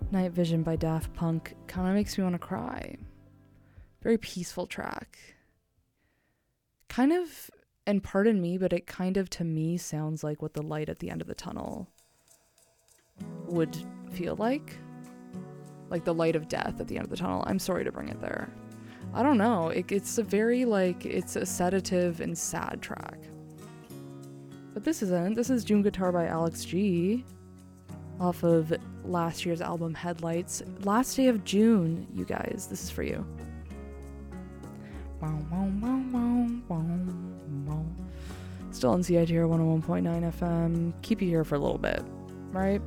Night Vision by Daft Punk kind of makes me want to cry. Very peaceful track. Kind of, and pardon me, but it kind of to me sounds like what the light at the end of the tunnel would feel like. Like the light of death at the end of the tunnel. I'm sorry to bring it there. I don't know. It's a very it's a sedative and sad track. But this isn't. This is June Guitar by Alex G. Off of last year's album Headlights. Last day of June, you guys. This is for you. Still on CITR 101.9 FM. Keep you here for a little bit. Right?